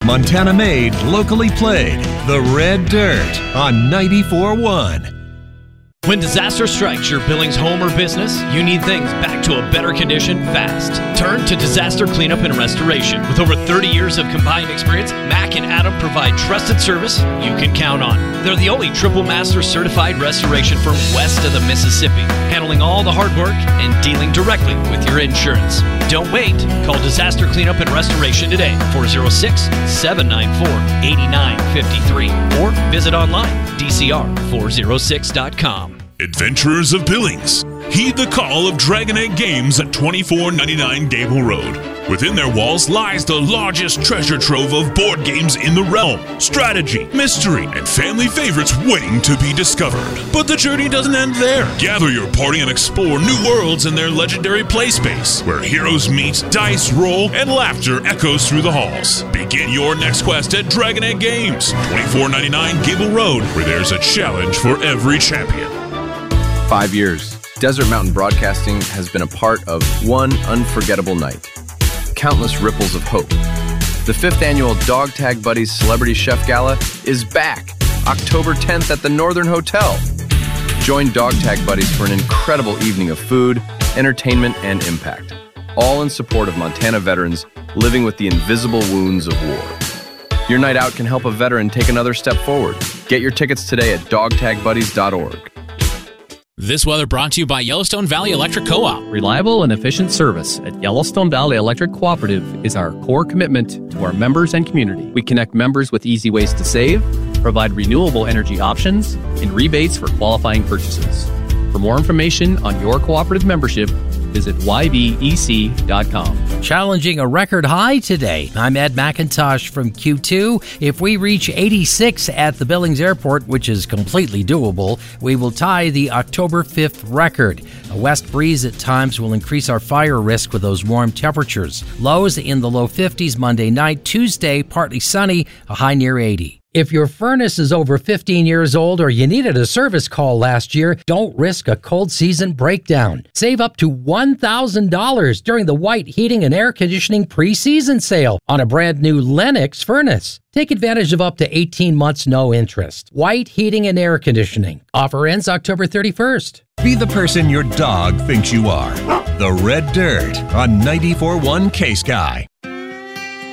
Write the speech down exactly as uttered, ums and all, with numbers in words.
Montana made, locally played. The Red Dirt on ninety-four point one. When disaster strikes your Billings home or business, you need things back to a better condition fast. Turn to Disaster Cleanup and Restoration. With over thirty years of combined experience, Mac and Adam provide trusted service you can count on. They're the only Triple Master certified restoration firm west of the Mississippi, handling all the hard work and dealing directly with your insurance. Don't wait. Call Disaster Cleanup and Restoration today, four oh six, seven nine four, eight nine five three, or visit online, d c r four oh six dot com. Adventurers of Billings, heed the call of Dragon Egg Games at twenty-four ninety-nine Gable Road. Within their walls lies the largest treasure trove of board games in the realm. Strategy, mystery, and family favorites waiting to be discovered. But the journey doesn't end there. Gather your party and explore new worlds in their legendary play space, where heroes meet, dice roll, and laughter echoes through the halls. Begin your next quest at Dragon Egg Games, twenty-four ninety-nine Gable Road, where there's a challenge for every champion. Five years, Desert Mountain Broadcasting has been a part of one unforgettable night. Countless ripples of hope. The fifth annual Dog Tag Buddies Celebrity Chef Gala is back, October tenth at the Northern Hotel. Join Dog Tag Buddies for an incredible evening of food, entertainment, and impact, all in support of Montana veterans living with the invisible wounds of war. Your night out can help a veteran take another step forward. Get your tickets today at dog tag buddies dot org. This weather brought to you by Yellowstone Valley Electric Co-op. Reliable and efficient service at Yellowstone Valley Electric Cooperative is our core commitment to our members and community. We connect members with easy ways to save, provide renewable energy options, and rebates for qualifying purchases. For more information on your cooperative membership, visit y b e c dot com. Challenging a record high today. I'm Ed McIntosh from Q two. If we reach eighty-six at the Billings Airport, which is completely doable, we will tie the October fifth record. A west breeze at times will increase our fire risk with those warm temperatures. Lows in the low fifties Monday night. Tuesday, partly sunny, a high near eighty. If your furnace is over fifteen years old or you needed a service call last year, don't risk a cold season breakdown. Save up to one thousand dollars during the White Heating and Air Conditioning pre-season sale on a brand new Lennox furnace. Take advantage of up to eighteen months no interest. White Heating and Air Conditioning. Offer ends October thirty-first. Be the person your dog thinks you are. The Red Dirt on ninety-four point one K-Sky.